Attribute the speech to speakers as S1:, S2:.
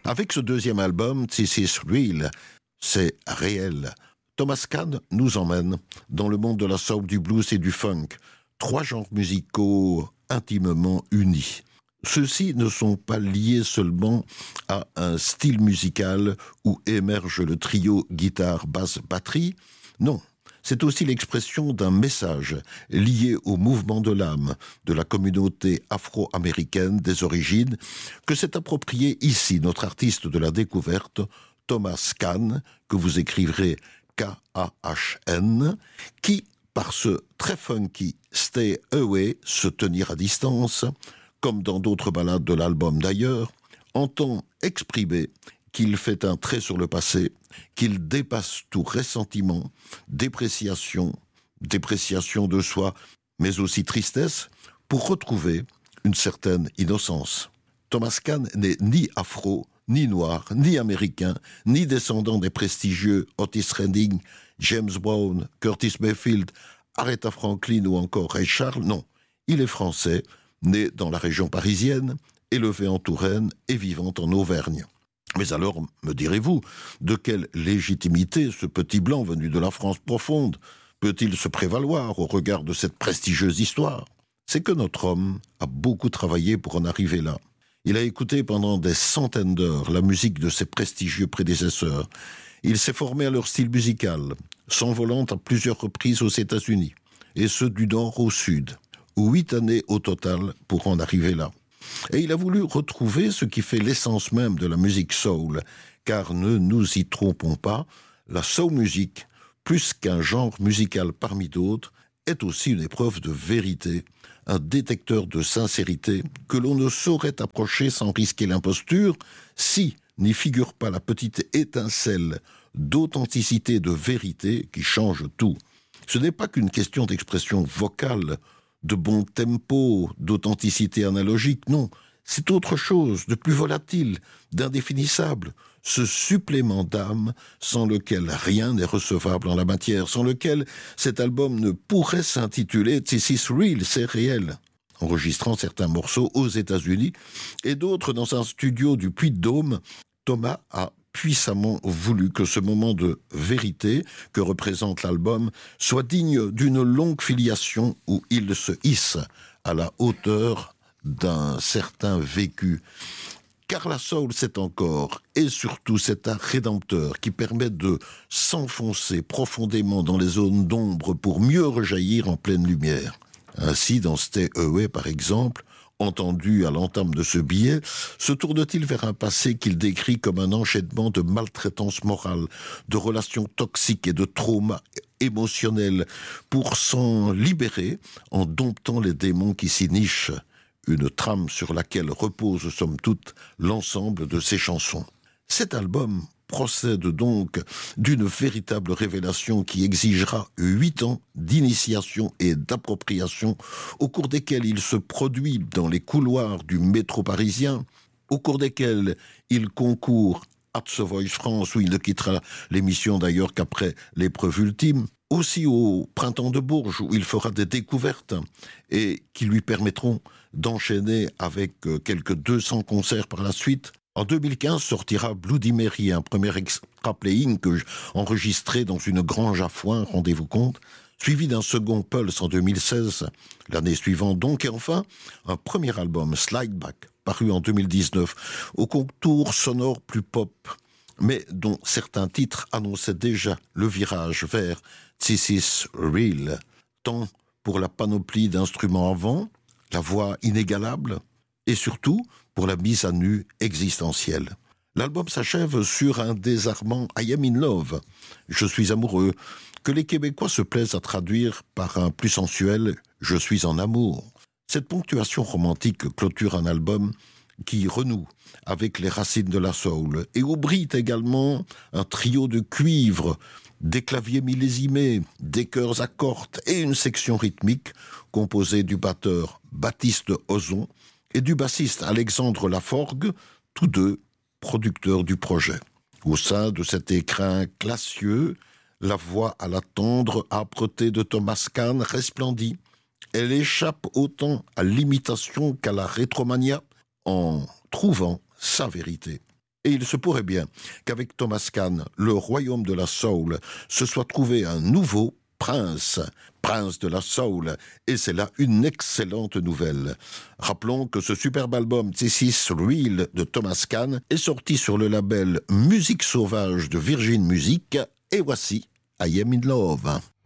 S1: Avec ce deuxième album, This Is Real, c'est réel. Thomas Kahn nous emmène dans le monde de la soul, du blues et du funk, trois genres musicaux intimement unis. Ceux-ci ne sont pas liés seulement à un style musical où émerge le trio guitare-basse-batterie, non. C'est aussi l'expression d'un message lié au mouvement de l'âme de la communauté afro-américaine des origines que s'est approprié ici notre artiste de la découverte, Thomas Kahn, que vous écrivrez K-A-H-N, qui, par ce très funky Stay Away, se tenir à distance, comme dans d'autres ballades de l'album d'ailleurs, entend exprimer qu'il fait un trait sur le passé, qu'il dépasse tout ressentiment, dépréciation de soi, mais aussi tristesse, pour retrouver une certaine innocence. Thomas Kahn n'est ni afro, ni noir, ni américain, ni descendant des prestigieux Otis Redding, James Brown, Curtis Mayfield, Aretha Franklin ou encore Ray Charles, non. Il est français, né dans la région parisienne, élevé en Touraine et vivant en Auvergne. Mais alors, me direz-vous, de quelle légitimité ce petit blanc venu de la France profonde peut-il se prévaloir au regard de cette prestigieuse histoire ? C'est que notre homme a beaucoup travaillé pour en arriver là. Il a écouté pendant des centaines d'heures la musique de ses prestigieux prédécesseurs. Il s'est formé à leur style musical, s'envolant à plusieurs reprises aux États-Unis, et ce du nord au sud, 8 années au total pour en arriver là. Et il a voulu retrouver ce qui fait l'essence même de la musique soul, car ne nous y trompons pas, la soul music, plus qu'un genre musical parmi d'autres, est aussi une épreuve de vérité, un détecteur de sincérité que l'on ne saurait approcher sans risquer l'imposture si n'y figure pas la petite étincelle d'authenticité, de vérité qui change tout. Ce n'est pas qu'une question d'expression vocale, de bon tempo, d'authenticité analogique, non. C'est autre chose, de plus volatile, d'indéfinissable, ce supplément d'âme sans lequel rien n'est recevable en la matière, sans lequel cet album ne pourrait s'intituler « This is real », c'est réel, enregistrant certains morceaux aux États-Unis et d'autres dans un studio du Puy-de-Dôme. Thomas a puissamment voulu que ce moment de vérité que représente l'album soit digne d'une longue filiation où il se hisse à la hauteur d'un certain vécu. Car la soul, c'est encore et surtout cet art rédempteur qui permet de s'enfoncer profondément dans les zones d'ombre pour mieux rejaillir en pleine lumière. Ainsi, dans Stay Away, par exemple, entendu à l'entame de ce billet, se tourne-t-il vers un passé qu'il décrit comme un enchaînement de maltraitance morale, de relations toxiques et de traumas émotionnels, pour s'en libérer en domptant les démons qui s'y nichent, une trame sur laquelle repose somme toute l'ensemble de ses chansons. Cet album procède donc d'une véritable révélation qui exigera 8 ans d'initiation et d'appropriation au cours desquels il se produit dans les couloirs du métro parisien, au cours desquels il concourt à The Voice France, où il ne quittera l'émission d'ailleurs qu'après l'épreuve ultime, aussi au Printemps de Bourges, où il fera des découvertes et qui lui permettront d'enchaîner avec quelques 200 concerts par la suite. En 2015 sortira Bloody Mary, un premier extra playing enregistré dans une grange à foin, rendez-vous compte, suivi d'un second Pulse en 2016, l'année suivante donc, et enfin un premier album, Slide Back, paru en 2019, au contour sonore plus pop, mais dont certains titres annonçaient déjà le virage vers This Is Real, tant pour la panoplie d'instruments avant, la voix inégalable, et surtout pour la mise à nu existentielle. L'album s'achève sur un désarmant « I am in love », je suis amoureux, que les Québécois se plaisent à traduire par un plus sensuel « je suis en amour ». Cette ponctuation romantique clôture un album qui renoue avec les racines de la soul et où brille également un trio de cuivre, des claviers millésimés, des chœurs à cordes et une section rythmique composée du batteur Baptiste Ozon et du bassiste Alexandre Laforgue, tous deux producteurs du projet. Au sein de cet écrin classieux, la voix à la tendre âpreté de Thomas Kahn resplendit. Elle échappe autant à l'imitation qu'à la rétromania en trouvant sa vérité. Et il se pourrait bien qu'avec Thomas Kahn, le royaume de la soul se soit trouvé un nouveau prince de la soul, et c'est là une excellente nouvelle. Rappelons que ce superbe album This Is Real de Thomas Kahn est sorti sur le label Musique Sauvage de Virgin Music, et voici I Am In Love.